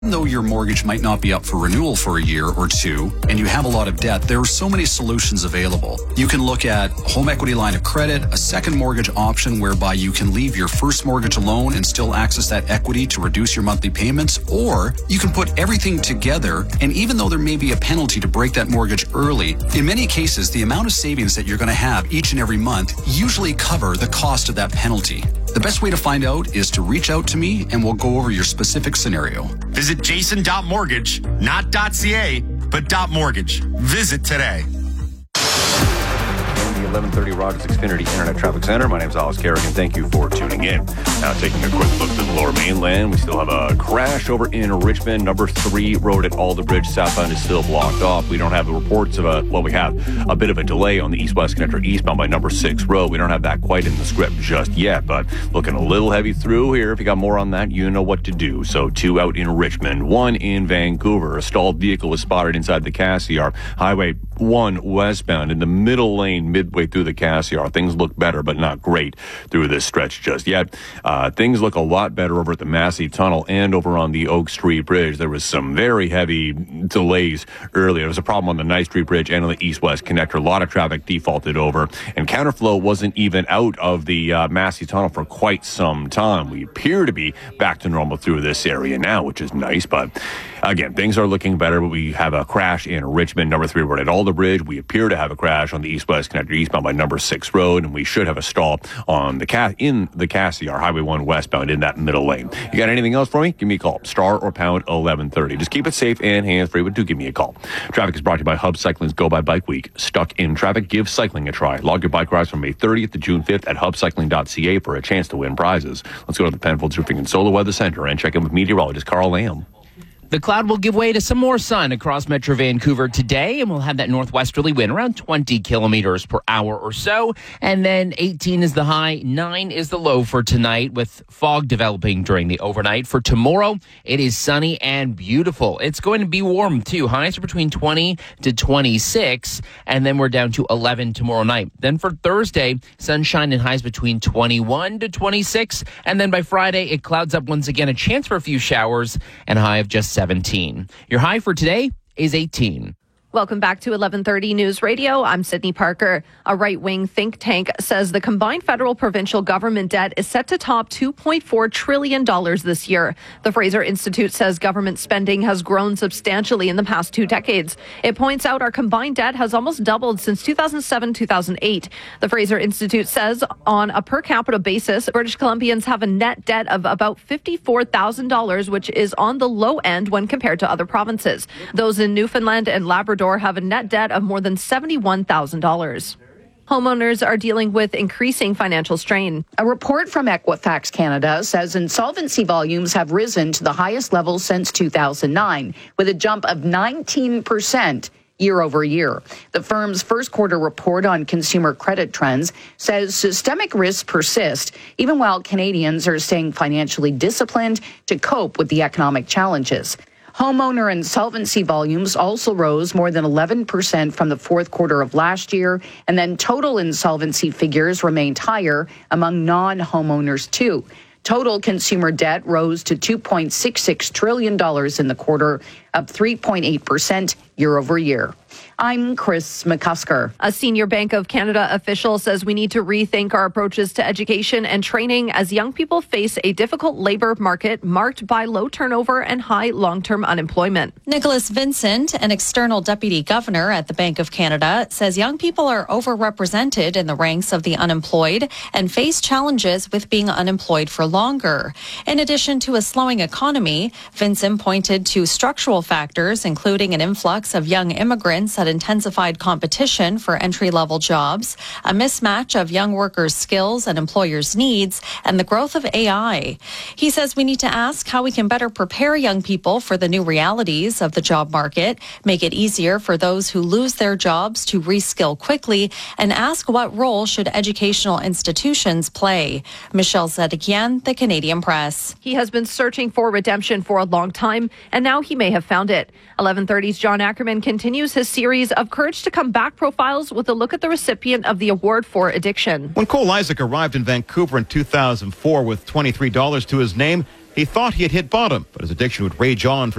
Even though your mortgage might not be up for renewal for a year or two, and you have a lot of debt, there are so many solutions available. You can look at home equity line of credit, a second mortgage option whereby you can leave your first mortgage alone and still access that equity to reduce your monthly payments, or you can put everything together, and even though there may be a penalty to break that mortgage early, in many cases, the amount of savings that you're going to have each and every month usually cover the cost of that penalty. The best way to find out is to reach out to me and we'll go over your specific scenario. Visit jason.mortgage, not .ca, but .mortgage. Visit today. 1130 Rogers Xfinity Internet Traffic Center. My name is Alex Kerrigan. Thank you for tuning in. Now taking a quick look to the lower mainland. We still have a crash over in Richmond. Number 3 road at Alderbridge. Southbound is still blocked off. We don't have the reports of we have a bit of a delay on the east-west connector eastbound by number 6 road. We don't have that quite in the script just yet, but looking a little heavy through here. If you got more on that, you know what to do. So 2 out in Richmond, 1 in Vancouver. A stalled vehicle was spotted inside the Cassiar. Highway 1 westbound in the middle lane midway through the Cassiar. Things look better, but not great through this stretch just yet. Things look a lot better over at the Massey Tunnel and over on the Oak Street Bridge. There was some very heavy delays earlier. There was a problem on the Knight Street Bridge and on the east-west connector. A lot of traffic defaulted over, and counterflow wasn't even out of the Massey Tunnel for quite some time. We appear to be back to normal through this area now, which is nice, but again, things are looking better. But we have a crash in Richmond, number 3 road at Alderbridge. We appear to have a crash on the east-west connector eastbound by number 6 road, and we should have a stall on the Cassiar, Highway 1 westbound in that middle lane. You got anything else for me? Give me a call. Star or pound 1130. Just keep it safe and hands-free, but do give me a call. Traffic is brought to you by Hub Cycling's Go By Bike Week. Stuck in traffic? Give cycling a try. Log your bike rides from May 30th to June 5th at hubcycling.ca for a chance to win prizes. Let's go to the Penfolds Roofing and Solar Weather Center and check in with meteorologist Carl Lamb. The cloud will give way to some more sun across Metro Vancouver today, and we'll have that northwesterly wind around 20 kilometers per hour or so. And then 18 is the high, 9 is the low for tonight, with fog developing during the overnight. For tomorrow, it is sunny and beautiful. It's going to be warm, too. Highs are between 20 to 26, and then we're down to 11 tomorrow night. Then for Thursday, sunshine and highs between 21 to 26. And then by Friday, it clouds up once again, a chance for a few showers, and a high of just 17. Your high for today is 18. Welcome back to 1130 News Radio. I'm Sydney Parker. A right-wing think tank says the combined federal provincial government debt is set to top $2.4 trillion this year. The Fraser Institute says government spending has grown substantially in the past 2 decades. It points out our combined debt has almost doubled since 2007-2008. The Fraser Institute says on a per capita basis, British Columbians have a net debt of about $54,000, which is on the low end when compared to other provinces. Those in Newfoundland and Labrador have a net debt of more than $71,000. Homeowners are dealing with increasing financial strain. A report from Equifax Canada says insolvency volumes have risen to the highest level since 2009, with a jump of 19% year over year. The firm's first quarter report on consumer credit trends says systemic risks persist, even while Canadians are staying financially disciplined to cope with the economic challenges. Homeowner insolvency volumes also rose more than 11% from the fourth quarter of last year, and then total insolvency figures remained higher among non-homeowners too. Total consumer debt rose to $2.66 trillion in the quarter, up 3.8% year over year. I'm Chris McCusker. A senior Bank of Canada official says we need to rethink our approaches to education and training as young people face a difficult labor market marked by low turnover and high long-term unemployment. Nicholas Vincent, an external deputy governor at the Bank of Canada, says young people are overrepresented in the ranks of the unemployed and face challenges with being unemployed for longer. In addition to a slowing economy, Vincent pointed to structural factors, including an influx of young immigrants that intensified competition for entry-level jobs, a mismatch of young workers' skills and employers' needs, and the growth of AI. He says we need to ask how we can better prepare young people for the new realities of the job market, make it easier for those who lose their jobs to reskill quickly, and ask what role should educational institutions play. Michelle Zedekian, The Canadian Press. He has been searching for redemption for a long time, and now he may have found it. 1130's John Ackerman continues his series of Courage to Come Back profiles with a look at the recipient of the award for addiction. When Cole Isaac arrived in Vancouver in 2004 with $23 to his name, he thought he had hit bottom, but his addiction would rage on for